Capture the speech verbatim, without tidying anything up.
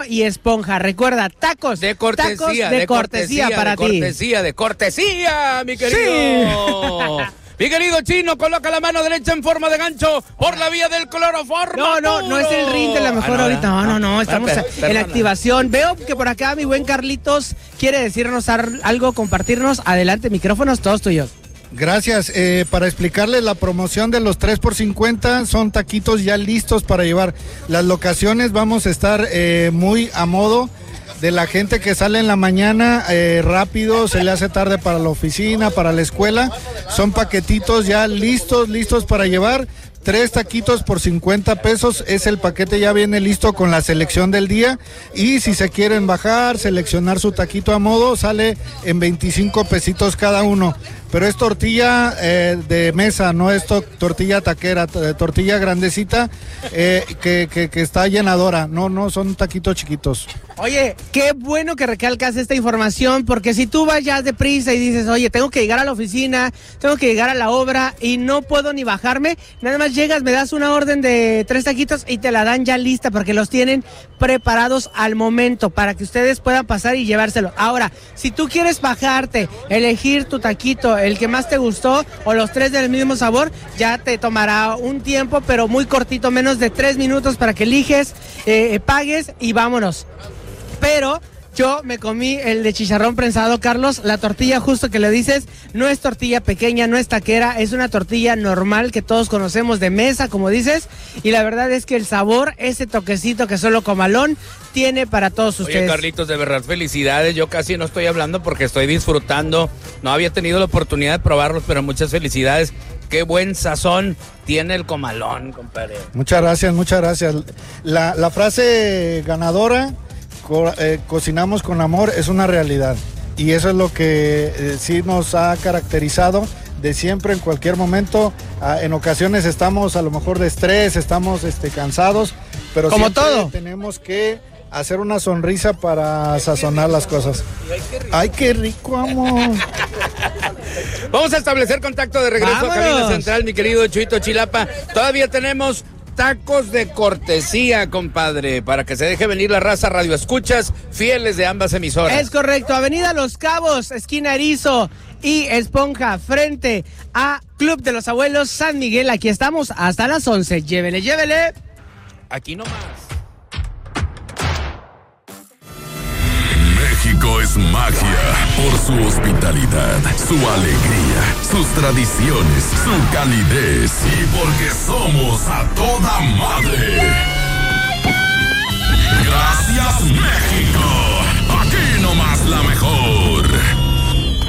y Esponja. Recuerda, tacos de cortesía, tacos de, de cortesía, cortesía para de ti. cortesía, de cortesía, mi querido. Sí. Mi querido Chino, coloca la mano derecha en forma de gancho por la vía del cloroformo. No, no, no es el ring de la mejor ah, no, ahorita. No, no, no, estamos ah, per, en perdona. activación. Veo que por acá mi buen Carlitos quiere decirnos algo, compartirnos. Adelante, micrófonos, todos tuyos. Gracias. Eh, para explicarles la promoción de los tres por cincuenta, son taquitos ya listos para llevar. Las locaciones vamos a estar eh, muy a modo de la gente que sale en la mañana eh, rápido, se le hace tarde para la oficina, para la escuela. Son paquetitos ya listos, listos para llevar. Tres taquitos por cincuenta pesos, es el paquete, ya viene listo con la selección del día. Y si se quieren bajar, seleccionar su taquito a modo, sale en veinticinco pesitos cada uno. Pero es tortilla eh, de mesa, no es to- tortilla taquera, t- tortilla grandecita eh, que, que, que está llenadora. No, no, son taquitos chiquitos. Oye, qué bueno que recalcas esta información, porque si tú vas ya deprisa y dices, oye, tengo que llegar a la oficina, tengo que llegar a la obra y no puedo ni bajarme, nada más llegas, me das una orden de tres taquitos y te la dan ya lista, porque los tienen preparados al momento para que ustedes puedan pasar y llevárselo. Ahora, si tú quieres bajarte, elegir tu taquito, el que más te gustó, o los tres del mismo sabor, ya te tomará un tiempo, pero muy cortito, menos de tres minutos para que eliges, eh, pagues y vámonos. Pero yo me comí el de chicharrón prensado, Carlos. La tortilla, justo que le dices, no es tortilla pequeña, no es taquera, es una tortilla normal que todos conocemos de mesa, como dices. Y la verdad es que el sabor, ese toquecito que solo Comalón tiene para todos ustedes. Oye, Carlitos, de verdad, felicidades. Yo casi no estoy hablando porque estoy disfrutando. No había tenido la oportunidad de probarlos, pero muchas felicidades. Qué buen sazón tiene el Comalón, compadre. Muchas gracias, muchas gracias. La, la frase ganadora, co- eh, cocinamos con amor, es una realidad. Y eso es lo que eh, sí nos ha caracterizado de siempre, en cualquier momento. Ah, en ocasiones estamos a lo mejor de estrés, estamos este, cansados, pero como siempre todo, tenemos que hacer una sonrisa para sazonar las cosas. Ay, qué rico, amor. Vamos a establecer contacto de regreso ¡Vámonos! a Cabina Central, mi querido Chuito Chilapa. Todavía tenemos tacos de cortesía, compadre, para que se deje venir la raza radioescuchas fieles de ambas emisoras. Es correcto, Avenida Los Cabos, esquina Erizo y Esponja, frente a Club de los Abuelos San Miguel. Aquí estamos hasta las once. Llévele, llévele. Aquí nomás. México es magia por su hospitalidad, su alegría, sus tradiciones, su calidez y porque somos a toda madre. Gracias